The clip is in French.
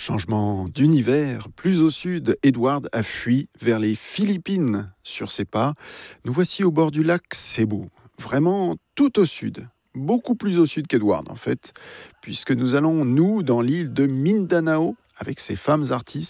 Changement d'univers, plus au sud, Edward a fui vers les Philippines. Sur ses pas, nous voici au bord du lac Cebu, vraiment tout au sud, beaucoup plus au sud qu'Edward en fait, puisque nous allons, nous, dans l'île de Mindanao, avec ses femmes artistes.